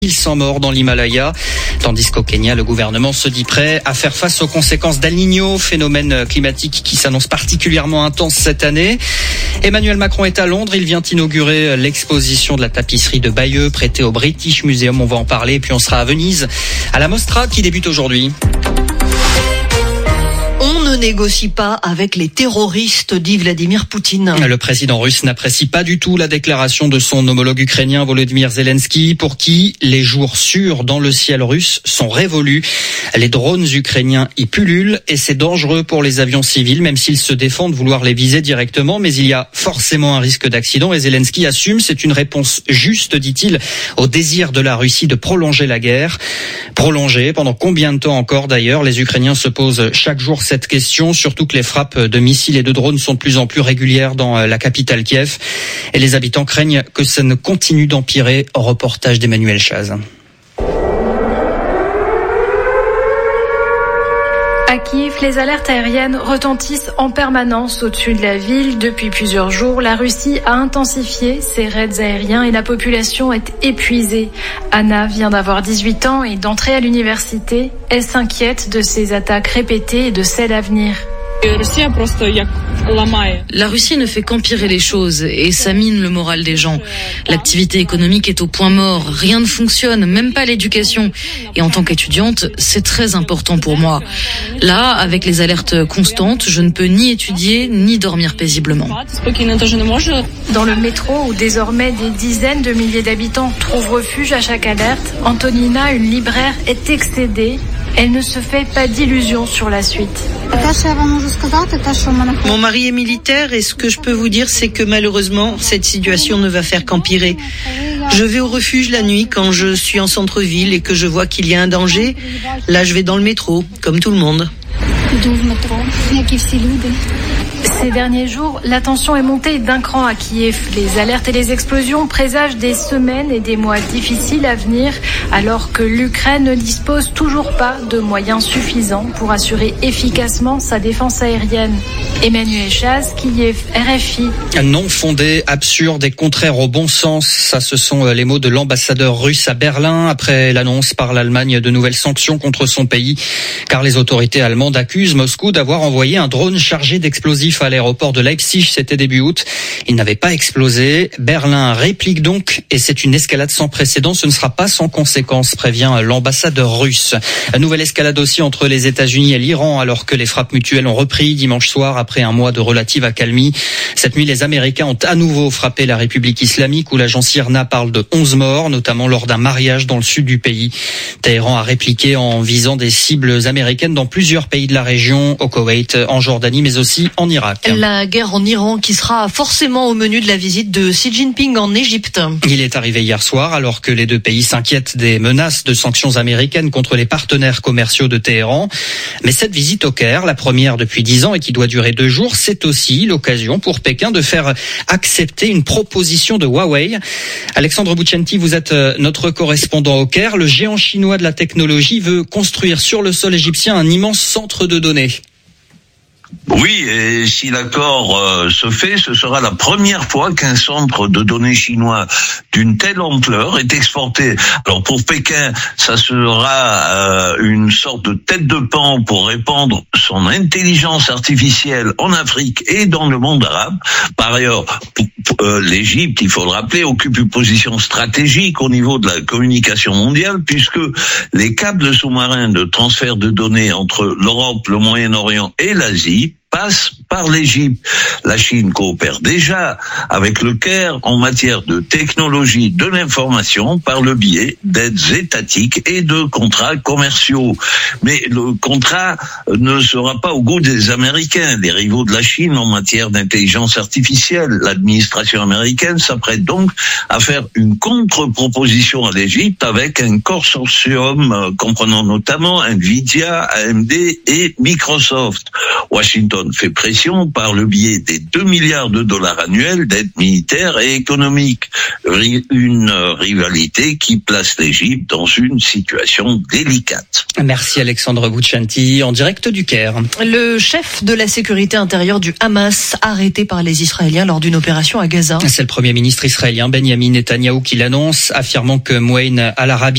100 morts dans l'Himalaya, tandis qu'au Kenya, le gouvernement se dit prêt à faire face aux conséquences d'El Niño, phénomène climatique qui s'annonce particulièrement intense cette année. Emmanuel Macron est à Londres, il vient inaugurer l'exposition de la tapisserie de Bayeux prêtée au British Museum, on va en parler, puis on sera à Venise, à la Mostra qui débute aujourd'hui. On ne négocie pas avec les terroristes, dit Vladimir Poutine. Le président russe n'apprécie pas du tout la déclaration de son homologue ukrainien Volodymyr Zelensky, pour qui les jours sûrs dans le ciel russe sont révolus. Les drones ukrainiens y pullulent et c'est dangereux pour les avions civils, même s'ils se défendent vouloir les viser directement. Mais il y a forcément un risque d'accident et Zelensky assume, c'est une réponse juste, dit-il, au désir de la Russie de prolonger la guerre. Prolonger pendant combien de temps encore d'ailleurs? Les Ukrainiens se posent chaque jour cette question, surtout que les frappes de missiles et de drones sont de plus en plus régulières dans la capitale Kiev. Et les habitants craignent que ça ne continue d'empirer. Reportage d'Emmanuel Chaz. À Kiev, les alertes aériennes retentissent en permanence au-dessus de la ville. Depuis plusieurs jours, la Russie a intensifié ses raids aériens et la population est épuisée. Anna vient d'avoir 18 ans et d'entrer à l'université. Elle s'inquiète de ces attaques répétées et de celles à venir. La Russie ne fait qu'empirer les choses et ça mine le moral des gens. L'activité économique est au point mort, rien ne fonctionne, même pas l'éducation. Et en tant qu'étudiante, c'est très important pour moi. Là, avec les alertes constantes, je ne peux ni étudier ni dormir paisiblement. Dans le métro, où désormais des dizaines de milliers d'habitants trouvent refuge à chaque alerte, Antonina, une libraire, est excédée. Elle ne se fait pas d'illusions sur la suite. Mon mari est militaire et ce que je peux vous dire, c'est que malheureusement, cette situation ne va faire qu'empirer. Je vais au refuge la nuit quand je suis en centre-ville et que je vois qu'il y a un danger. Là, je vais dans le métro, comme tout le monde. Ces derniers jours, la tension est montée d'un cran à Kiev. Les alertes et les explosions présagent des semaines et des mois difficiles à venir, alors que l'Ukraine ne dispose toujours pas de moyens suffisants pour assurer efficacement sa défense aérienne. Emmanuel Chaz, Kiev, RFI. Non fondé, absurde et contraire au bon sens, ça ce sont les mots de l'ambassadeur russe à Berlin après l'annonce par l'Allemagne de nouvelles sanctions contre son pays, car les autorités allemandes accusent Moscou d'avoir envoyé un drone chargé d'explosifs à l'aéroport de Leipzig, c'était début août. Il n'avait pas explosé. Berlin réplique donc et c'est une escalade sans précédent. Ce ne sera pas sans conséquence, prévient l'ambassadeur russe. Une nouvelle escalade aussi entre les États-Unis et l'Iran alors que les frappes mutuelles ont repris dimanche soir après un mois de relative accalmie. Cette nuit, les Américains ont à nouveau frappé la République islamique où l'agence IRNA parle de 11 morts, notamment lors d'un mariage dans le sud du pays. Téhéran a répliqué en visant des cibles américaines dans plusieurs pays de la région, au Koweït, en Jordanie, mais aussi en Irak. La guerre en Iran qui sera forcément au menu de la visite de Xi Jinping en Égypte. Il est arrivé hier soir alors que les deux pays s'inquiètent des menaces de sanctions américaines contre les partenaires commerciaux de Téhéran. Mais cette visite au Caire, la première depuis 10 ans et qui doit durer 2 jours, c'est aussi l'occasion pour Pékin de faire accepter une proposition de Huawei. Alexandre Bouchenti, vous êtes notre correspondant au Caire. Le géant chinois de la technologie veut construire sur le sol égyptien un immense centre de données. Oui, et si l'accord se fait, ce sera la première fois qu'un centre de données chinois d'une telle ampleur est exporté. Alors pour Pékin, ça sera une sorte de tête de pan pour répandre son intelligence artificielle en Afrique et dans le monde arabe. Par ailleurs, l'Égypte, il faut le rappeler, occupe une position stratégique au niveau de la communication mondiale puisque les câbles sous-marins de transfert de données entre l'Europe, le Moyen-Orient et l'Asie passe par l'Égypte. La Chine coopère déjà avec le Caire en matière de technologie de l'information par le biais d'aides étatiques et de contrats commerciaux. Mais le contrat ne sera pas au goût des Américains, les rivaux de la Chine en matière d'intelligence artificielle. L'administration américaine s'apprête donc à faire une contre-proposition à l'Égypte avec un consortium comprenant notamment Nvidia, AMD et Microsoft. Washington Washington fait pression par le biais des 2 milliards de dollars annuels d'aide militaire et économique. Une rivalité qui place l'Égypte dans une situation délicate. Merci Alexandre Bouchanti, en direct du Caire. Le chef de la sécurité intérieure du Hamas, arrêté par les Israéliens lors d'une opération à Gaza. C'est le Premier ministre israélien Benjamin Netanyahou qui l'annonce, affirmant que Mouaine al-Arabi